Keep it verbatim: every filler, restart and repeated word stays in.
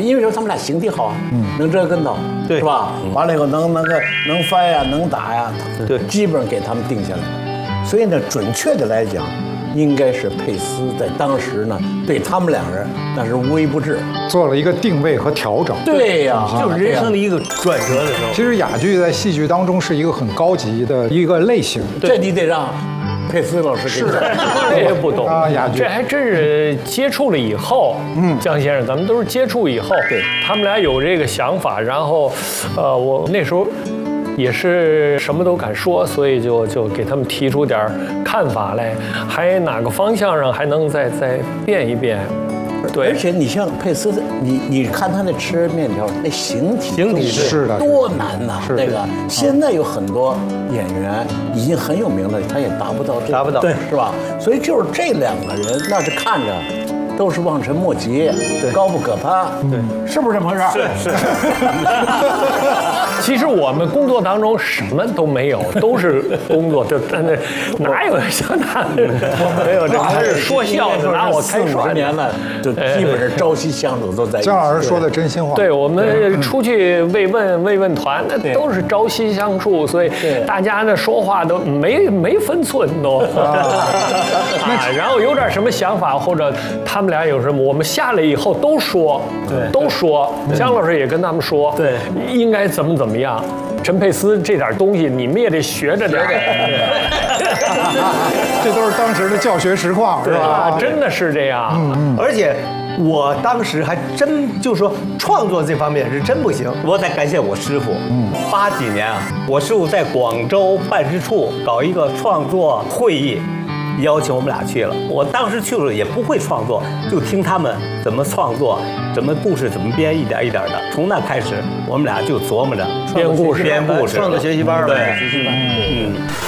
因为说他们俩形体好啊，能折跟头， 对， 是吧？完了以后能能个能翻呀，能打呀， 对， 基本上给他们定下来。所以呢，准确的来讲，应该是佩斯在当时呢，对他们两人那是无微不至， 做了一个定位和调整。 对呀， 就是人生的一个转折的时候。 其实哑剧在戏剧当中是一个很高级的一个类型， 这你得让佩斯老师给讲。 这也不懂啊哑剧这还真是接触了以后，嗯，江先生，咱们都是接触以后， 对， 他们俩有这个想法，然后，呃，我那时候。也是什么都敢说，所以就就给他们提出点看法来，还哪个方向上还能再再变一变。对， 而且你像佩斯，你你看他那吃面条，那形体形体是的多难呐！ 是那个现在有很多演员已经很有名了，他也达不到这个， 达不到对，是吧？所以就是这两个人，那是看着都是望尘莫及，高不可攀，对，是不是这么回事？ 是是。 其实我们工作当中什么都没有，都是工作，就真的哪有像他们没有这个是说笑的，拿我开四五耍十年了，就基本上朝夕相处都在一起。 姜老师说的真心话。 对，我们出去慰问慰问团，那都是朝夕相处，所以大家呢说话都没没分寸都。啊，然后有点什么想法或者他们俩有什么，我们下来以后都说， 对， 都说。姜老师也跟他们说， 对， 应该怎么怎么样。陈佩斯这点东西，你们也得学着点。 这都是当时的教学实况，是吧？ 啊，真的是这样。 嗯，而且我当时还真就是说创作这方面是真不行。我得感谢我师傅。嗯，八几年啊，我师傅在广州办事处搞一个创作会议。邀请我们俩去了，我当时去了也不会创作，就听他们怎么创作，怎么故事怎么编，一点一点的。从那开始，我们俩就琢磨着编故事、 编故事、 创作学习班， 对， 学习班， 嗯。